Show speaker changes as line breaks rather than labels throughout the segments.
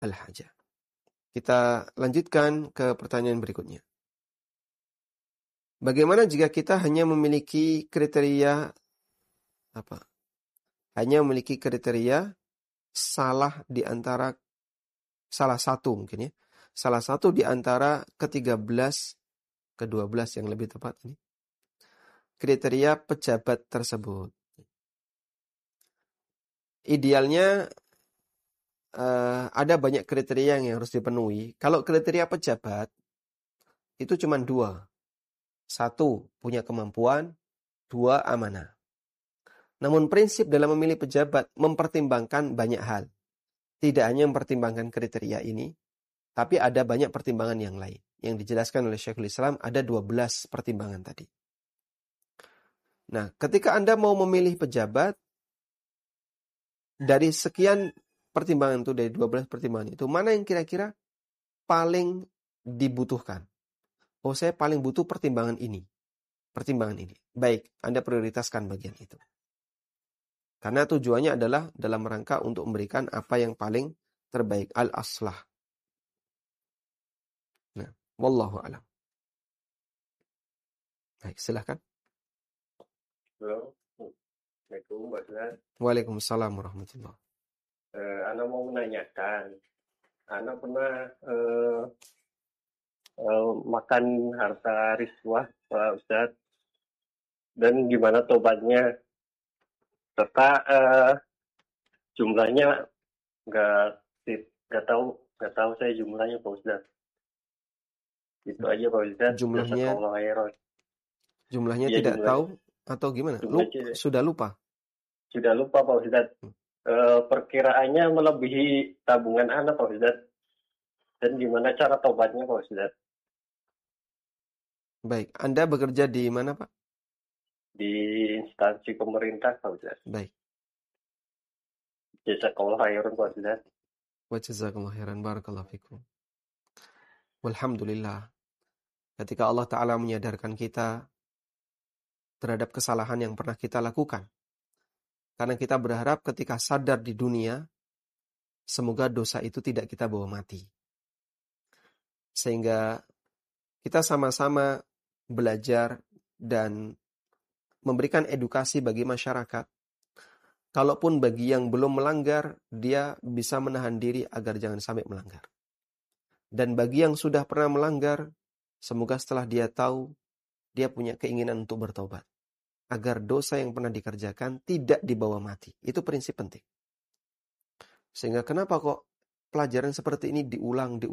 al-hajah. Kita lanjutkan ke pertanyaan berikutnya. Bagaimana jika kita hanya memiliki kriteria Hanya memiliki kriteria salah satu di antara ke-13, ke-12 yang lebih tepat ini. Kriteria pejabat tersebut. Idealnya ada banyak kriteria yang harus dipenuhi. Kalau kriteria pejabat itu cuma 2. 1, punya kemampuan. 2, amanah. Namun prinsip dalam memilih pejabat mempertimbangkan banyak hal. Tidak hanya mempertimbangkan kriteria ini, tapi ada banyak pertimbangan yang lain. Yang dijelaskan oleh Syekhul Islam ada 12 pertimbangan tadi. Nah, ketika Anda mau memilih pejabat, dari sekian pertimbangan itu, dari 12 pertimbangan itu, mana yang kira-kira paling dibutuhkan? Oh, saya paling butuh pertimbangan ini. Baik, Anda prioritaskan bagian itu. Karena tujuannya adalah dalam rangka untuk memberikan apa yang paling terbaik, al-aslah. Nah, wallahu a'lam. Baik, silakan.
Halo, Assalamualaikum Mbak Ustaz.
Waalaikumsalam warahmatullahi.
Ana mau menanyakan, Ana pernah makan harta riswah Pak Ustaz, dan gimana tobatnya? Serta jumlahnya nggak tahu saya jumlahnya Pak Ustaz. Itu aja Pak Ustaz.
Jumlahnya ya, tidak tahu atau gimana? Sudah lupa?
Sudah lupa Pak Ustaz. Perkiraannya melebihi tabungan Ana Pak Ustaz. Dan gimana cara tobatnya Pak Ustaz?
Baik, Anda bekerja di mana Pak?
Di instansi pemerintah Pak Ustaz.
Baik.
Jazakallah khairan Pak Ustaz.
Wa jazakallahu khairan, barakallahu fikum. Walhamdulillah. Ketika Allah Ta'ala menyadarkan kita terhadap kesalahan yang pernah kita lakukan. Karena kita berharap ketika sadar di dunia, semoga dosa itu tidak kita bawa mati. Sehingga kita sama-sama belajar dan memberikan edukasi bagi masyarakat. Kalaupun bagi yang belum melanggar, dia bisa menahan diri agar jangan sampai melanggar. Dan bagi yang sudah pernah melanggar, semoga setelah dia tahu, dia punya keinginan untuk bertobat. Agar dosa yang pernah dikerjakan tidak dibawa mati. Itu prinsip penting. Sehingga kenapa kok pelajaran seperti ini diulang.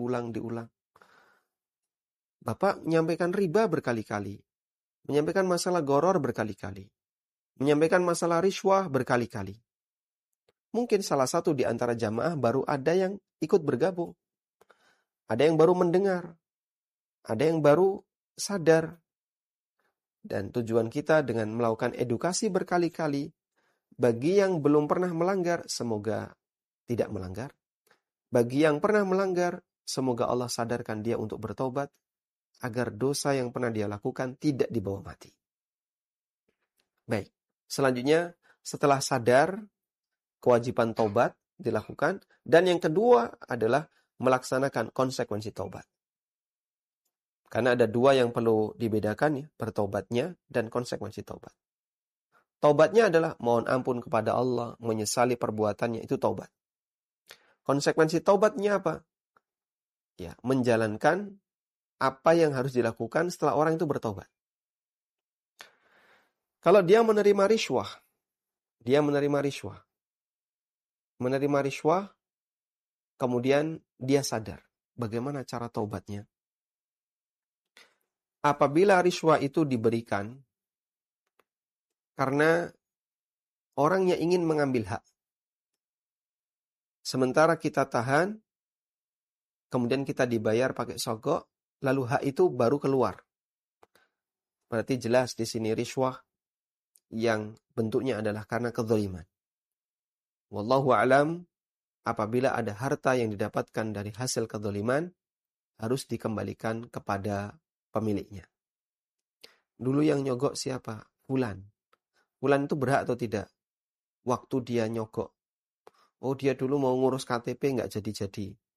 Bapak menyampaikan riba berkali-kali. Menyampaikan masalah goror berkali-kali. Menyampaikan masalah riswah berkali-kali. Mungkin salah satu di antara jamaah baru ada yang ikut bergabung. Ada yang baru mendengar. Ada yang baru sadar. Dan tujuan kita dengan melakukan edukasi berkali-kali, bagi yang belum pernah melanggar, semoga tidak melanggar. Bagi yang pernah melanggar, semoga Allah sadarkan dia untuk bertobat, agar dosa yang pernah dia lakukan tidak dibawa mati. Baik, selanjutnya setelah sadar, kewajiban taubat dilakukan. Dan yang kedua adalah melaksanakan konsekuensi taubat. Karena ada 2 yang perlu dibedakan ya, bertobatnya dan konsekuensi taubat. Taubatnya adalah mohon ampun kepada Allah, menyesali perbuatannya, itu taubat. Konsekuensi taubatnya apa? Ya, menjalankan apa yang harus dilakukan setelah orang itu bertobat. Kalau dia menerima riswah, kemudian dia sadar bagaimana cara taubatnya. Apabila riswah itu diberikan karena orangnya ingin mengambil hak, sementara kita tahan, kemudian kita dibayar pakai sogok, lalu hak itu baru keluar. Berarti jelas di sini riswah yang bentuknya adalah karena kezaliman. Wallahu a'lam, apabila ada harta yang didapatkan dari hasil kezaliman, harus dikembalikan kepada pemiliknya. Dulu yang nyogok siapa? Fulan itu berhak atau tidak? Waktu dia nyogok, oh dia dulu mau ngurus KTP nggak jadi-jadi.